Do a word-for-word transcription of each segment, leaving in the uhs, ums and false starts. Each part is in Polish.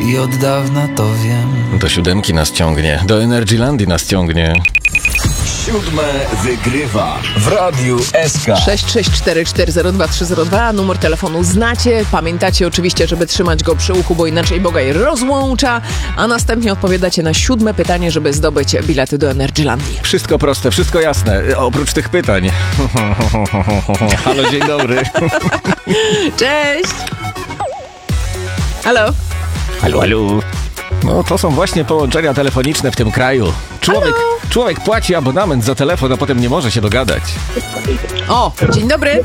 i od dawna to wiem. Do siódemki nas ciągnie, do Energylandii nas ciągnie. Siódme wygrywa w Radiu S K. sześć sześć cztery cztery zero dwa trzy zero dwa. Numer telefonu znacie. Pamiętacie oczywiście, żeby trzymać go przy uchu, bo inaczej Bogaj rozłącza. A następnie odpowiadacie na siódme pytanie, żeby zdobyć bilety do Energylandii. Wszystko proste, wszystko jasne, oprócz tych pytań. Halo, dzień dobry. Cześć! Halo? Halo, halo. No to są właśnie połączenia telefoniczne w tym kraju. Człowiek, człowiek płaci abonament za telefon, a potem nie może się dogadać. O, dzień dobry.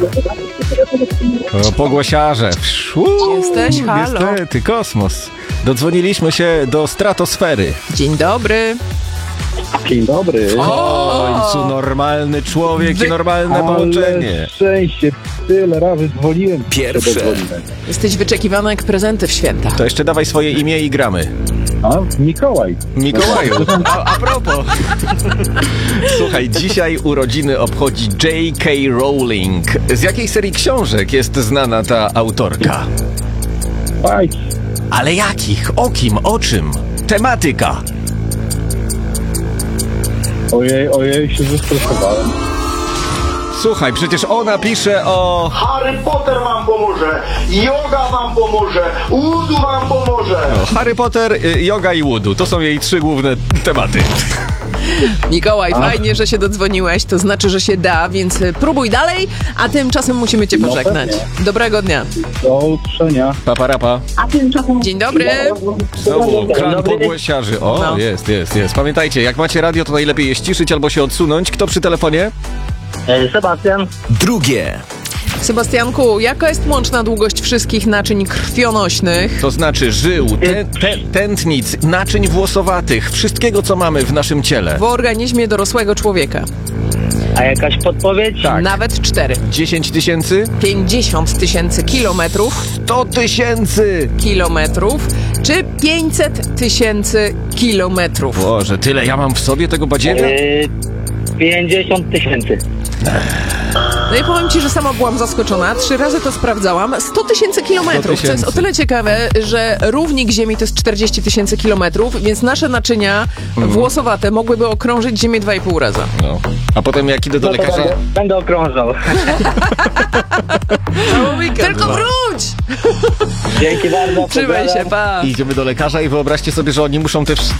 O, pogłosiarze. Uuu, Jesteś? Halo. Niestety, kosmos. Dodzwoniliśmy się do stratosfery. Dzień dobry. Dzień dobry. W końcu normalny człowiek Wy... i normalne połączenie. Ale szczęście, tyle razy dzwoniłem. Pierwsze. Jesteś wyczekiwany jak prezenty w święta. To jeszcze dawaj swoje imię i gramy. A, Mikołaj. Mikołaju, a, a propos. Słuchaj, dzisiaj urodziny obchodzi J K. Rowling. Z jakiej serii książek jest znana ta autorka? Bajki. Ale jakich? O kim? O czym? Tematyka. Ojej, ojej, się zestresowałem. Słuchaj, przecież ona pisze o... Harry Potter wam pomoże, yoga wam pomoże, Voodoo wam pomoże. o Harry Potter, y, yoga i voodoo. To są jej trzy główne tematy. Mikołaj, fajnie, że się dodzwoniłeś, to znaczy, że się da, więc próbuj dalej, a tymczasem musimy cię No pożegnać. pewnie. Dobrego dnia. Do usłyszenia. Paparapa. Dzień dobry. Znowu klan pogłosiarzy. O, No. jest, jest, jest. Pamiętajcie, jak macie radio, to najlepiej je ściszyć albo się odsunąć. Kto przy telefonie? Sebastian. Drugie. Sebastianku, jaka jest łączna długość wszystkich naczyń krwionośnych? To znaczy żył, tę, tę, tętnic, naczyń włosowatych, wszystkiego, co mamy w naszym ciele. W organizmie dorosłego człowieka. A jakaś podpowiedź? Tak. Nawet cztery. dziesięć tysięcy? pięćdziesiąt tysięcy kilometrów. sto tysięcy! Kilometrów. Czy pięćset tysięcy kilometrów? Boże, tyle ja mam w sobie tego badziewia? Yy, pięćdziesiąt tysięcy. No i powiem ci, że sama byłam zaskoczona. Trzy razy to sprawdzałam. sto tysięcy kilometrów, co jest o tyle ciekawe, że równik Ziemi to jest czterdzieści tysięcy kilometrów, więc nasze naczynia włosowate mogłyby okrążyć Ziemię dwa i pół razy. No. A potem jak idę do No to lekarza... będę, będę okrążał. Tylko wróć! Dzięki bardzo. Trzymaj się, pa! Idziemy do lekarza i wyobraźcie sobie, że oni muszą te wsz-